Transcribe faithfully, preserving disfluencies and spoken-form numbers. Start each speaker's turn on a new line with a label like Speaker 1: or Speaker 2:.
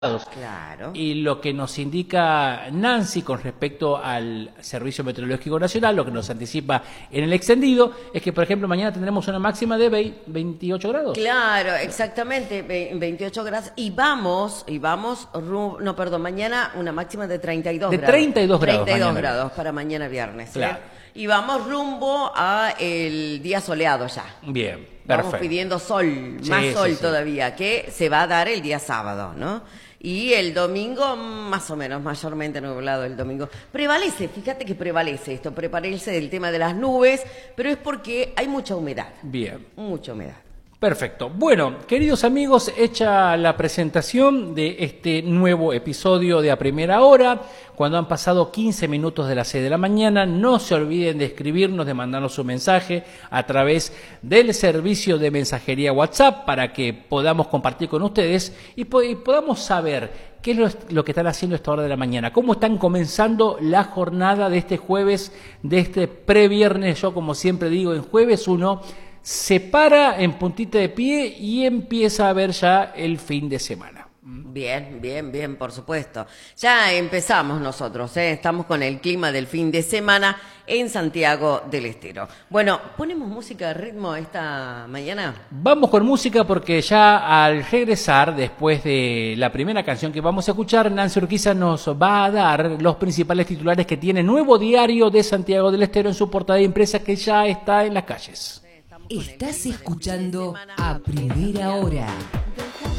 Speaker 1: Claro.
Speaker 2: Y lo que nos indica Nancy con respecto al Servicio Meteorológico Nacional, lo que nos anticipa en el extendido, es que, por ejemplo, mañana tendremos una máxima de veintiocho grados.
Speaker 1: Claro, exactamente, veintiocho grados. Y vamos, y vamos, no, perdón, mañana una máxima de treinta y dos
Speaker 2: de
Speaker 1: grados.
Speaker 2: treinta y dos grados.
Speaker 1: treinta y dos
Speaker 2: mañana.
Speaker 1: grados para mañana viernes.
Speaker 2: Claro.
Speaker 1: ¿eh? Y vamos rumbo a el día soleado ya.
Speaker 2: Bien, perfecto.
Speaker 1: Vamos pidiendo sol,
Speaker 2: Sí,
Speaker 1: más
Speaker 2: sí,
Speaker 1: sol
Speaker 2: sí.
Speaker 1: todavía, que se va a dar el día sábado, ¿no? Y el domingo, más o menos, mayormente nublado el domingo. Prevalece, fíjate que prevalece esto, prevalece del tema de las nubes, pero es porque hay mucha humedad.
Speaker 2: Bien.
Speaker 1: Mucha humedad.
Speaker 2: Perfecto. Bueno, queridos amigos, hecha la presentación de este nuevo episodio de A Primera Hora, cuando han pasado quince minutos de las seis de la mañana, no se olviden de escribirnos, de mandarnos su mensaje a través del servicio de mensajería WhatsApp para que podamos compartir con ustedes y, po- y podamos saber qué es lo, lo que están haciendo a esta hora de la mañana, cómo están comenzando la jornada de este jueves, de este previernes. Yo, como siempre digo, en jueves uno se para en puntita de pie y empieza a ver ya el fin de semana.
Speaker 1: Bien, bien, bien, por supuesto. Ya empezamos nosotros, ¿eh? Estamos con el clima del fin de semana en Santiago del Estero. Bueno, ¿ponemos música de ritmo esta mañana?
Speaker 2: Vamos con música porque ya al regresar, después de la primera canción que vamos a escuchar, Nancy Urquiza nos va a dar los principales titulares que tiene Nuevo Diario de Santiago del Estero en su portada de impresa, que ya está en las calles.
Speaker 3: Estás escuchando A Primera Hora.